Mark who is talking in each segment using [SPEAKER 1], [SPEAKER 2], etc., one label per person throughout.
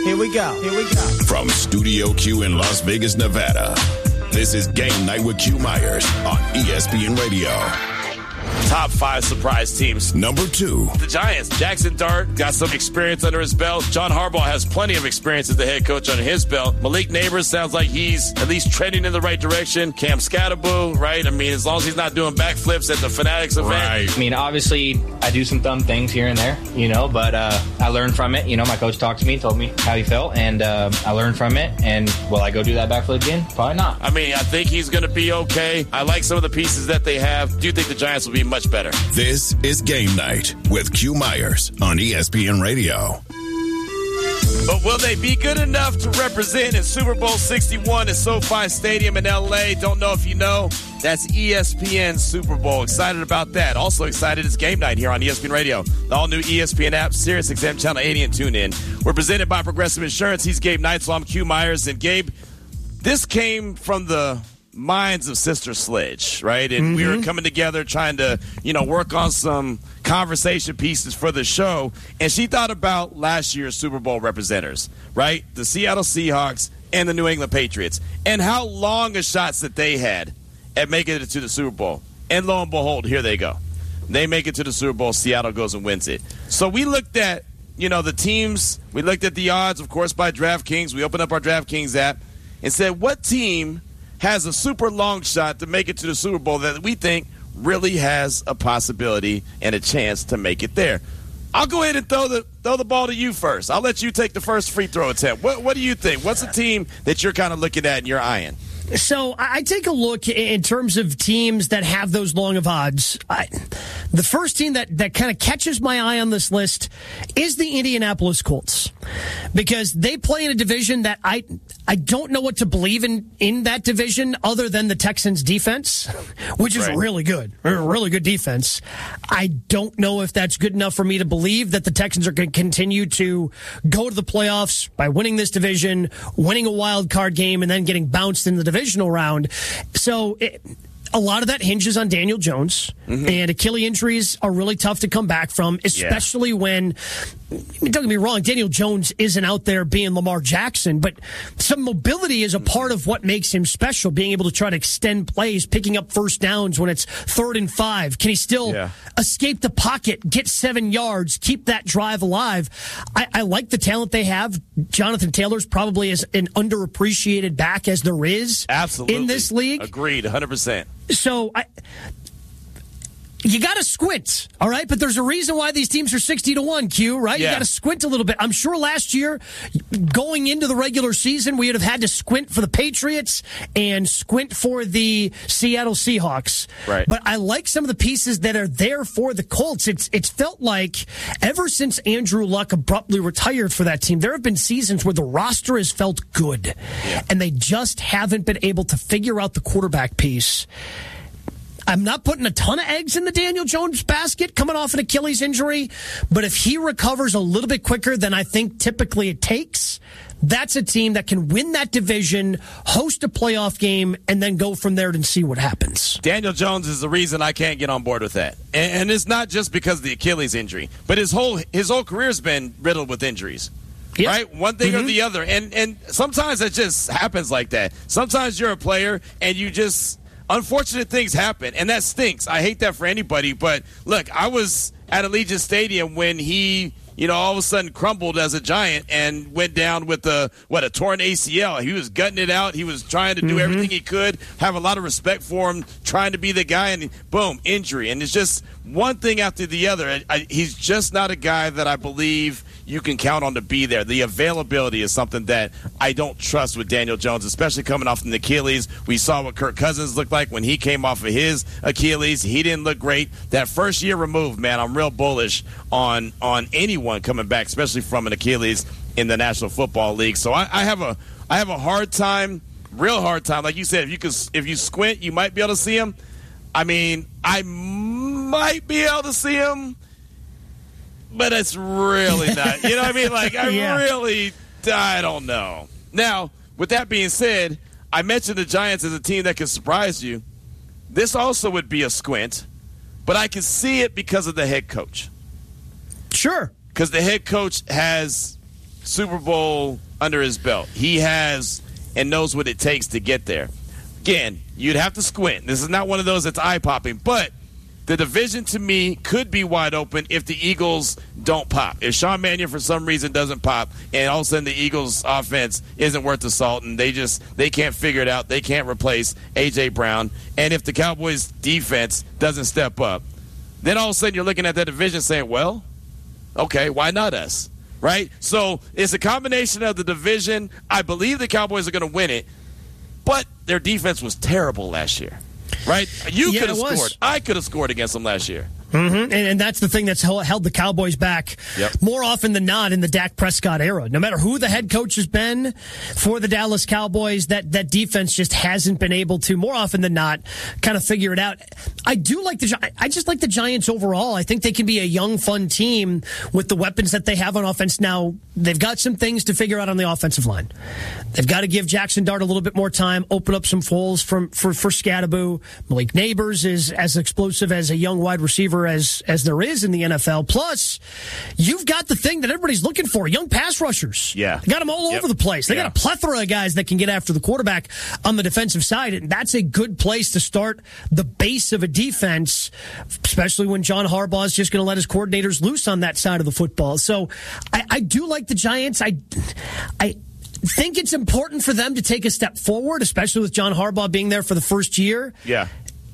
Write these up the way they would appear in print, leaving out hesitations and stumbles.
[SPEAKER 1] Here we go.
[SPEAKER 2] From Studio Q in Las Vegas, Nevada, this is Game Night with Q Myers on ESPN Radio.
[SPEAKER 3] Top 5 surprise teams.
[SPEAKER 2] Number 2.
[SPEAKER 3] The Giants. Jackson Dart got some experience under his belt. John Harbaugh has plenty of experience as the head coach under his belt. Malik Neighbors sounds like he's at least trending in the right direction. Cam Scatterboo, right? I mean, as long as he's not doing backflips at the Fanatics event.
[SPEAKER 4] Right. I mean, obviously, I do some dumb things here and there, but I learned from it. My coach talked to me, told me how he felt, and I learned from it. And will I go do that backflip again? Probably not.
[SPEAKER 3] I mean, I think he's going to be okay. I like some of the pieces that they have. Do you think the Giants will be much better?
[SPEAKER 2] This is Game Night with Q Myers on ESPN Radio.
[SPEAKER 3] But will they be good enough to represent in Super Bowl 61 at SoFi Stadium in L.A.? Don't know if you know. That's ESPN Super Bowl. Excited about that. Also excited it's Game Night here on ESPN Radio. The all-new ESPN app, SiriusXM Channel 80 and TuneIn. We're presented by Progressive Insurance. He's Gabe Knight, so I'm Q Myers. And Gabe, this came from the minds of Sister Sledge, right? And we were coming together trying to, work on some conversation pieces for the show. And she thought about last year's Super Bowl representatives, right? The Seattle Seahawks and the New England Patriots, and how long a shots that they had at making it to the Super Bowl. And lo and behold, here they go. They make it to the Super Bowl. Seattle goes and wins it. So we looked at, the teams. We looked at the odds, of course, by DraftKings. We opened up our DraftKings app and said, what team has a super long shot to make it to the Super Bowl that we think really has a possibility and a chance to make it there? I'll go ahead and throw the ball to you first. I'll let you take the first free throw attempt. What do you think? What's a team that you're kind of looking at and you're eyeing?
[SPEAKER 1] So I take a look in terms of teams that have those long of odds. The first team that kind of catches my eye on this list is the Indianapolis Colts, because they play in a division that I don't know what to believe in that division other than the Texans defense, which is really good. Really good defense. I don't know if that's good enough for me to believe that the Texans are going to continue to go to the playoffs by winning this division, winning a wild card game, and then getting bounced in the divisional round. So a lot of that hinges on Daniel Jones, and Achilles injuries are really tough to come back from, especially when, don't get me wrong, Daniel Jones isn't out there being Lamar Jackson, but some mobility is a part of what makes him special, being able to try to extend plays, picking up first downs when it's 3rd and 5. Can he still escape the pocket, get 7 yards, keep that drive alive? I like the talent they have. Jonathan Taylor's probably as an underappreciated back as there is in this league.
[SPEAKER 3] Agreed, 100%.
[SPEAKER 1] So you got to squint, all right? But there's a reason why these teams are 60-1, Q, right? Yeah. You got to squint a little bit. I'm sure last year, going into the regular season, we would have had to squint for the Patriots and squint for the Seattle Seahawks.
[SPEAKER 3] Right.
[SPEAKER 1] But I like some of the pieces that are there for the Colts. It's felt like ever since Andrew Luck abruptly retired for that team, there have been seasons where the roster has felt good, and they just haven't been able to figure out the quarterback piece. I'm not putting a ton of eggs in the Daniel Jones basket coming off an Achilles injury, but if he recovers a little bit quicker than I think typically it takes, that's a team that can win that division, host a playoff game, and then go from there and see what happens.
[SPEAKER 3] Daniel Jones is the reason I can't get on board with that. And it's not just because of the Achilles injury, but his whole career's been riddled with injuries. Yep. Right? One thing or the other. And sometimes it just happens like that. Sometimes you're a player and you just... Unfortunate things happen, and that stinks. I hate that for anybody, but look, I was at Allegiant Stadium when he, all of a sudden crumbled as a Giant and went down with a torn ACL. He was gutting it out. He was trying to do everything he could, have a lot of respect for him, trying to be the guy, and boom, injury. And it's just one thing after the other. He's just not a guy that I believe you can count on to be there. The availability is something that I don't trust with Daniel Jones, especially coming off an Achilles. We saw what Kirk Cousins looked like when he came off of his Achilles. He didn't look great. That first year removed, man, I'm real bullish on anyone coming back, especially from an Achilles in the National Football League. So I have a hard time, real hard time. Like you said, if you squint, you might be able to see him. I mean, I might be able to see him, but it's really not. You know what I mean? Like, I don't know. Now, with that being said, I mentioned the Giants as a team that can surprise you. This also would be a squint, but I can see it because of the head coach.
[SPEAKER 1] Sure.
[SPEAKER 3] Because the head coach has Super Bowl under his belt. He has and knows what it takes to get there. Again, you'd have to squint. This is not one of those that's eye-popping, but the division to me could be wide open if the Eagles don't pop. If Sean Mannion for some reason doesn't pop and all of a sudden the Eagles offense isn't worth the salt and they can't figure it out, they can't replace A.J. Brown, and if the Cowboys defense doesn't step up, then all of a sudden you're looking at that division saying, well, okay, why not us? Right? So it's a combination of the division. I believe the Cowboys are going to win it, but their defense was terrible last year. Right? You could have scored. I could have scored against them last year.
[SPEAKER 1] Mm-hmm. And that's the thing that's held the Cowboys back more often than not in the Dak Prescott era. No matter who the head coach has been for the Dallas Cowboys, that defense just hasn't been able to, more often than not, kind of figure it out. I just like the Giants overall. I think they can be a young, fun team with the weapons that they have on offense. Now, they've got some things to figure out on the offensive line. They've got to give Jackson Dart a little bit more time, open up some holes for Scadaboo. Malik Neighbors is as explosive as a young wide receiver as there is in the NFL. Plus, you've got the thing that everybody's looking for, young pass rushers.
[SPEAKER 3] Yeah.
[SPEAKER 1] They got them all over the place. They got a plethora of guys that can get after the quarterback on the defensive side, and that's a good place to start the base of a defense, especially when John Harbaugh is just going to let his coordinators loose on that side of the football. So I do like the Giants. I think it's important for them to take a step forward, especially with John Harbaugh being there for the first year.
[SPEAKER 3] Yeah.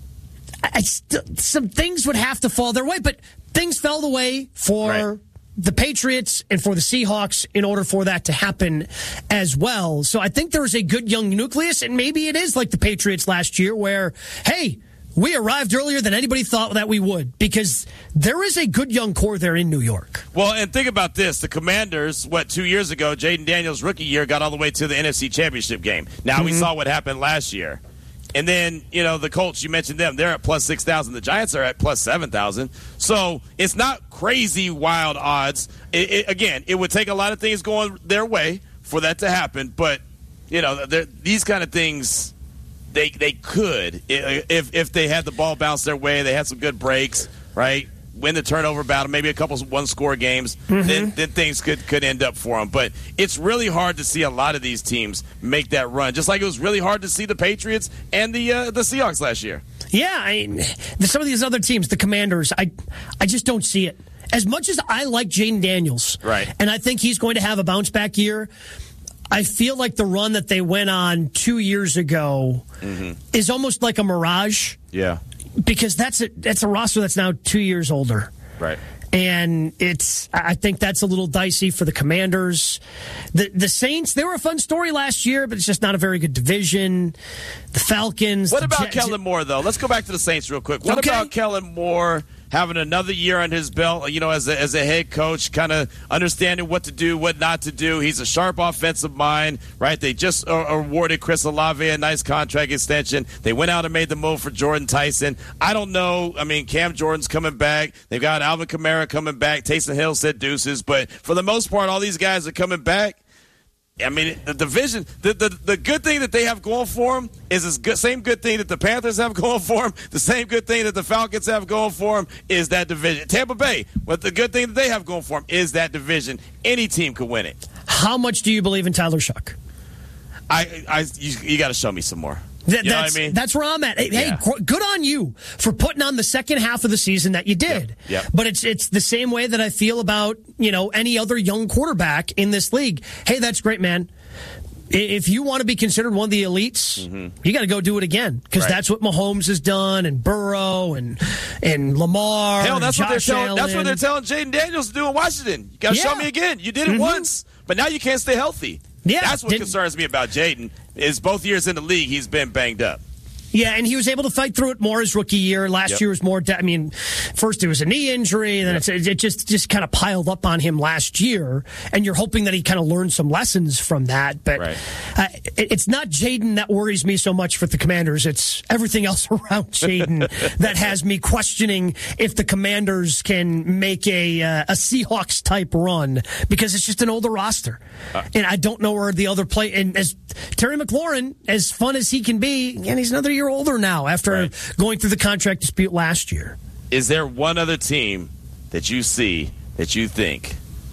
[SPEAKER 1] Some things would have to fall their way, but things fell the way for the Patriots and for the Seahawks in order for that to happen as well. So I think there is a good young nucleus, and maybe it is like the Patriots last year where, hey, we arrived earlier than anybody thought that we would, because there is a good young core there in New York.
[SPEAKER 3] Well, and think about this. The Commanders, 2 years ago, Jaden Daniels' rookie year, got all the way to the NFC Championship game. Now we saw what happened last year. And then, the Colts, you mentioned them. They're at plus 6,000. The Giants are at plus 7,000. So it's not crazy wild odds. Again, it would take a lot of things going their way for that to happen. But, these kind of things, they could, if they had the ball bounce their way, they had some good breaks, right? Win the turnover battle, maybe a couple one-score games, then things could end up for them. But it's really hard to see a lot of these teams make that run, just like it was really hard to see the Patriots and the Seahawks last year.
[SPEAKER 1] Yeah, some of these other teams, the Commanders, I just don't see it. As much as I like Jaden Daniels,
[SPEAKER 3] right,
[SPEAKER 1] and I think he's going to have a bounce-back year, I feel like the run that they went on 2 years ago is almost like a mirage.
[SPEAKER 3] Yeah.
[SPEAKER 1] Because that's a roster that's now 2 years older.
[SPEAKER 3] Right.
[SPEAKER 1] And I think that's a little dicey for the Commanders. The Saints, they were a fun story last year, but it's just not a very good division. The Falcons.
[SPEAKER 3] What about Kellen Moore, though? Let's go back to the Saints real quick. What about Kellen Moore having another year on his belt, as a head coach, kind of understanding what to do, what not to do? He's a sharp offensive mind, right? They just awarded Chris Olave a nice contract extension. They went out and made the move for Jordan Tyson. I don't know. Cam Jordan's coming back. They've got Alvin Kamara coming back. Taysom Hill said deuces. But for the most part, all these guys are coming back. The division, the good thing that they have going for them is the same good thing that the Panthers have going for them. The same good thing that the Falcons have going for them is that division. Tampa Bay, what the good thing that they have going for them is that division. Any team could win it.
[SPEAKER 1] How much do you believe in Tyler Shough?
[SPEAKER 3] You got to show me some more.
[SPEAKER 1] That's what I mean? That's where I'm at. Hey, good on you for putting on the second half of the season that you did.
[SPEAKER 3] Yep.
[SPEAKER 1] But it's the same way that I feel about, any other young quarterback in this league. Hey, that's great, man. If you want to be considered one of the elites, you got to go do it again, because that's what Mahomes has done, and Burrow and Lamar.
[SPEAKER 3] Hell, that's
[SPEAKER 1] and
[SPEAKER 3] what
[SPEAKER 1] Josh Allen.
[SPEAKER 3] That's what they're telling Jaden Daniels to do in Washington. You got to show me again. You did it once, but now you can't stay healthy.
[SPEAKER 1] Yeah,
[SPEAKER 3] that's what concerns me about Jaden. Is both years in the league he's been banged up.
[SPEAKER 1] Yeah, and he was able to fight through it more his rookie year. Last year was more. First it was a knee injury, and then it just kind of piled up on him last year. And you're hoping that he kind of learned some lessons from that. But it's not Jaden that worries me so much for the Commanders. It's everything else around Jaden that has me questioning if the Commanders can make a Seahawks type run, because it's just an older roster, and I don't know where the other play. And as Terry McLaurin, as fun as he can be, and he's another year older now after going through the contract dispute last year.
[SPEAKER 3] Is there one other team that you see that you think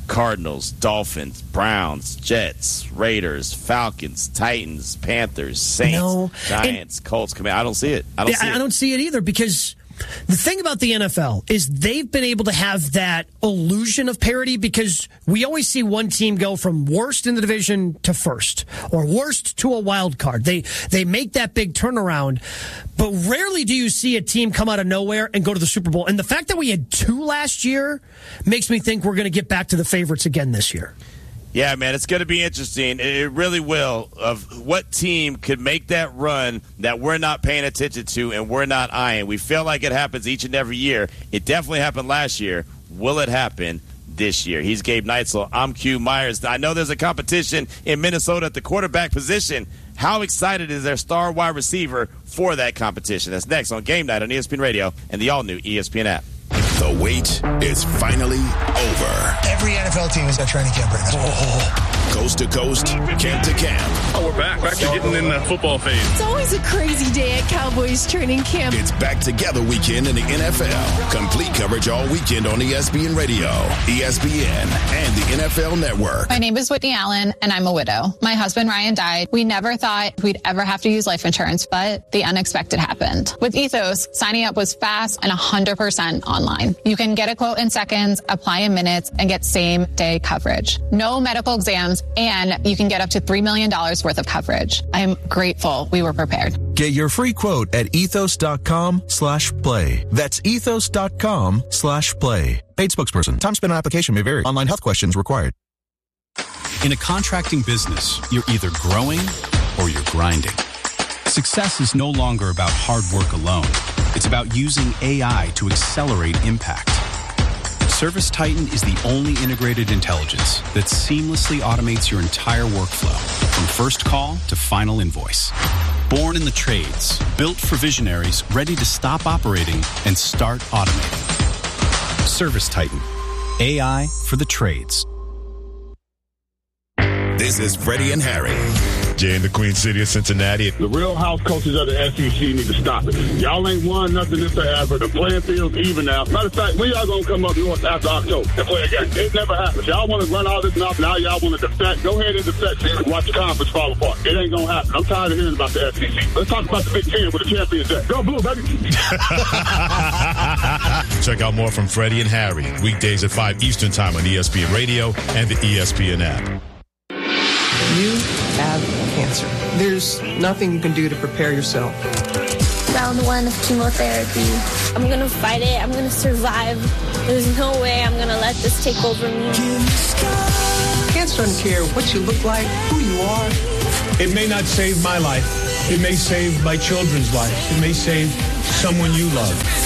[SPEAKER 3] Cardinals, Dolphins, Browns, Jets, Raiders, Falcons, Titans, Panthers, Saints, Giants, Colts. I don't see it. I don't
[SPEAKER 1] see it either, because the thing about the NFL is they've been able to have that illusion of parity, because we always see one team go from worst in the division to first, or worst to a wild card. They make that big turnaround, but rarely do you see a team come out of nowhere and go to the Super Bowl. And the fact that we had 2 last year makes me think we're going to get back to the favorites again this year.
[SPEAKER 3] Yeah, man, it's going to be interesting. It really will, of what team could make that run that we're not paying attention to and we're not eyeing. We feel like it happens each and every year. It definitely happened last year. Will it happen this year? He's Gabe Neitzel. I'm Q Myers. I know there's a competition in Minnesota at the quarterback position. How excited is their star wide receiver for that competition? That's next on Game Night on ESPN Radio and the all-new ESPN app.
[SPEAKER 2] The wait is finally over.
[SPEAKER 5] Every NFL team is at training camp right now.
[SPEAKER 2] Coast to coast, camp to camp.
[SPEAKER 6] Oh, we're back to getting in the football phase.
[SPEAKER 7] It's always a crazy day at Cowboys training camp.
[SPEAKER 2] It's back together weekend in the NFL. Complete coverage all weekend on ESPN Radio, ESPN, and the NFL Network.
[SPEAKER 8] My name is Whitney Allen, and I'm a widow. My husband, Ryan, died. We never thought we'd ever have to use life insurance, but the unexpected happened. With Ethos, signing up was fast and 100% online. You can get a quote in seconds, apply in minutes, and get same-day coverage. No medical exams, and you can get up to $3 million worth of coverage. I am grateful we were prepared.
[SPEAKER 9] Get your free quote at ethos.com/play. That's ethos.com/play. Paid spokesperson. Time spent on application may vary. Online health questions required.
[SPEAKER 10] In a contracting business, you're either growing or you're grinding. Success is no longer about hard work alone. It's about using AI to accelerate impact. ServiceTitan is the only integrated intelligence that seamlessly automates your entire workflow, from first call to final invoice. Born in the trades, built for visionaries ready to stop operating and start automating. ServiceTitan, AI for the trades.
[SPEAKER 2] This is Freddie and Harry.
[SPEAKER 11] Jay in the Queen City of Cincinnati.
[SPEAKER 12] The real house coaches of the SEC need to stop it. Y'all ain't won nothing this forever. The playing field's even now. Matter of fact, we are going to come up north after October and play again. It never happens. Y'all want to run all this off. Now y'all want to defect. Go ahead and defect and watch the conference fall apart. It ain't going to happen. I'm tired of hearing about the SEC. Let's talk about the Big Ten where the champions at. Go Blue, baby.
[SPEAKER 11] Check out more from Freddie and Harry. Weekdays at 5 Eastern Time on ESPN Radio and the ESPN app.
[SPEAKER 13] You have cancer. There's nothing you can do to prepare yourself.
[SPEAKER 14] Round 1 of chemotherapy. I'm going to fight it. I'm going to survive. There's no way I'm going to let this take over me.
[SPEAKER 13] Cancer doesn't care what you look like, who you are.
[SPEAKER 15] It may not save my life. It may save my children's life. It may save someone you love.